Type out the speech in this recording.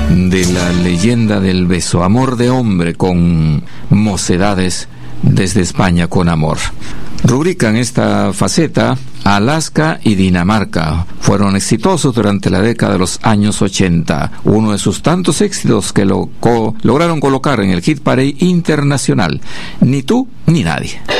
de la leyenda del beso, Amor de hombre, con Mocedades desde España con amor. Rubrican esta faceta Alaska y Dinamarca. Fueron exitosos durante la década de los años 80. Uno de sus tantos éxitos que lograron colocar en el Hit Parade internacional. Ni tú ni nadie.